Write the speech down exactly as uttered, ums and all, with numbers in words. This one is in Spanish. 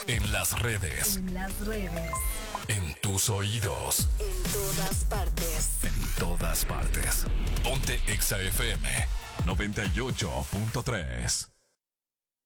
En las redes. En las redes. En tus oídos. En todas partes. En todas partes. Ponte Exa F M noventa y ocho punto tres.